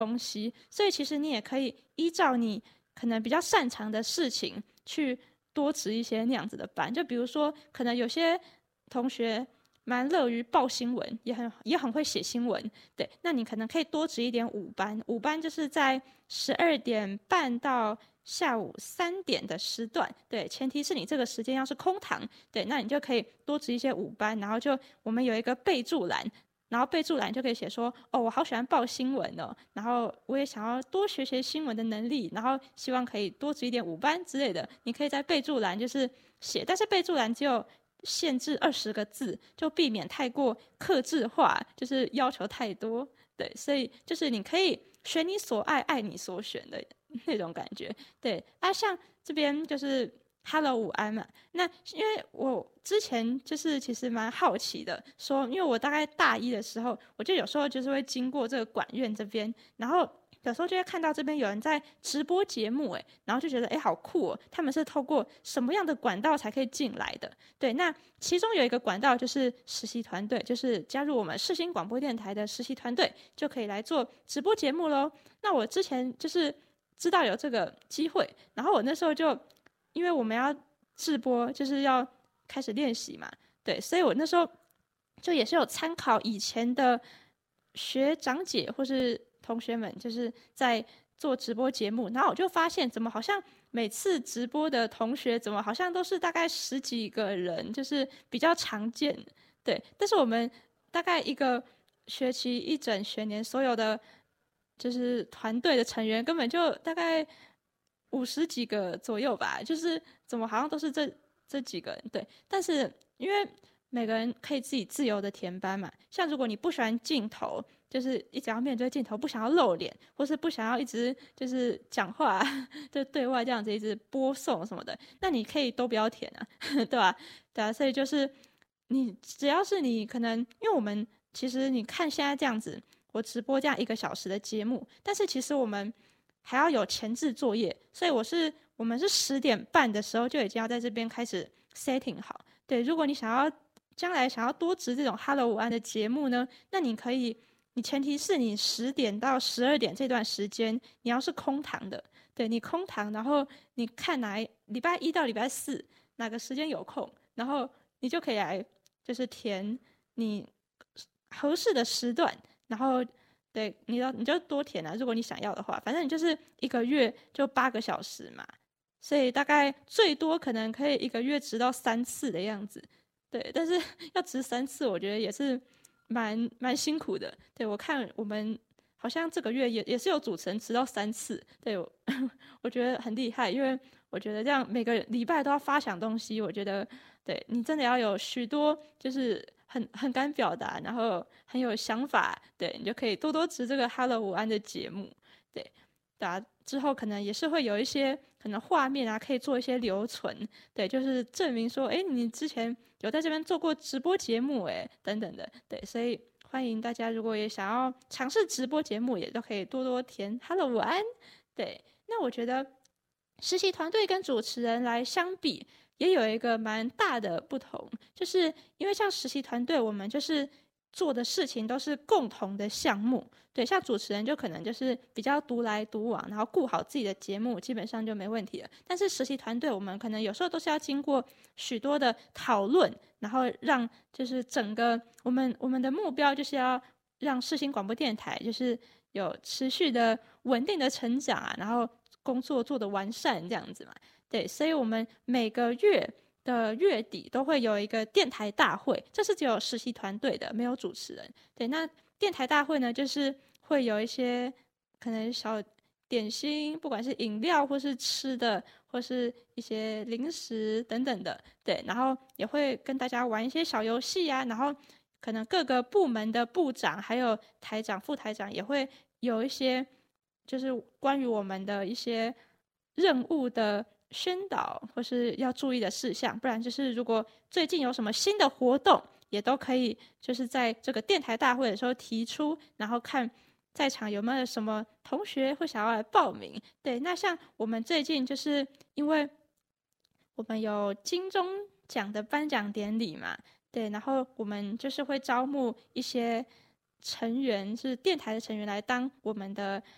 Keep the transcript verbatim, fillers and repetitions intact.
东西，所以其实你也可以依照你可能比较擅长的事情去多值一些那样子的班。就比如说，可能有些同学蛮乐于报新闻，也很也很会写新闻，对，那你可能可以多值一点午班。午班就是在十二点半到下午三点的时段，对，前提是你这个时间要是空堂，对，那你就可以多值一些午班，然后就我们有一个备注栏。然后备注栏就可以写说，哦，我好喜欢报新闻哦，然后我也想要多学学新闻的能力，然后希望可以多值一点午班之类的。你可以在备注栏就是写，但是备注栏只有限制二十个字，就避免太过客制化，就是要求太多。对，所以就是你可以选你所爱，爱你所选的那种感觉。对啊，像这边就是Hello 午安嘛。那因为我之前就是其实蛮好奇的，说因为我大概大一的时候，我就有时候就是会经过这个管院这边，然后有时候就会看到这边有人在直播节目，哎，然后就觉得哎好酷哦，他们是透过什么样的管道才可以进来的？对，那其中有一个管道就是实习团队，就是加入我们世新广播电台的实习团队，就可以来做直播节目咯。那我之前就是知道有这个机会，然后我那时候就因为我们要直播，就是要开始练习嘛，对，所以我那时候就也是有参考以前的学长姐或是同学们，就是在做直播节目，然后我就发现怎么好像每次直播的同学怎么好像都是大概十几个人，就是比较常见，对，但是我们大概一个学期一整学年所有的就是团队的成员根本就大概五十几个左右吧，就是怎么好像都是这这几个人，对，但是因为每个人可以自己自由的填班嘛，像如果你不喜欢镜头，就是一直要面对镜头，不想要露脸，或是不想要一直就是讲话，就对外这样子一直播送什么的，那你可以都不要填啊，对吧？对啊，所以就是你只要是你可能，因为我们其实你看现在这样子，我直播这样一个小时的节目，但是其实我们还要有前置作业，所以我是我们是十点半的时候就已经要在这边开始 setting 好。对，如果你想要将来想要多值这种 Hello 午安的节目呢，那你可以，你前提是你十点到十二点这段时间你要是空堂的，对你空堂，然后你看哪礼拜一到礼拜四哪个时间有空，然后你就可以来就是填你合适的时段，然后对你要你就多填啊，如果你想要的话，反正你就是一个月就八个小时嘛，所以大概最多可能可以一个月值到三次的样子，对，但是要值三次，我觉得也是蛮蛮辛苦的。对，我看我们好像这个月也也是有主持人值到三次，对我我觉得很厉害，因为我觉得这样每个礼拜都要发想东西，我觉得对你真的要有许多就是很很敢表达，然后很有想法，对你就可以多多值这个 Hello 午安的节目，对，大家之后可能也是会有一些可能画面啊，可以做一些留存，对，就是证明说，哎，你之前有在这边做过直播节目，哎，等等的，对，所以欢迎大家如果也想要尝试直播节目，也都可以多多填 Hello 午安，对，那我觉得实习团队跟主持人来相比，也有一个蛮大的不同，就是因为像实习团队，我们就是做的事情都是共同的项目，对，像主持人就可能就是比较独来独往，然后顾好自己的节目，基本上就没问题了。但是实习团队，我们可能有时候都是要经过许多的讨论，然后让就是整个我们我们的目标就是要让世新广播电台就是有持续的稳定的成长啊，然后工作做的完善这样子嘛。对，所以我们每个月的月底都会有一个电台大会，这是只有实习团队的，没有主持人。对，那电台大会呢，就是会有一些可能小点心，不管是饮料或是吃的，或是一些零食等等的，对，然后也会跟大家玩一些小游戏啊，然后可能各个部门的部长还有台长、副台长也会有一些就是关于我们的一些任务的宣导或是要注意的事项，不然就是如果最近有什么新的活动，也都可以就是在这个电台大会的时候提出，然后看在场有没有什么同学会想要来报名。对，那像我们最近就是因为我们有金钟奖的颁奖典礼嘛，对，然后我们就是会招募一些成员，是电台的成员来当我们的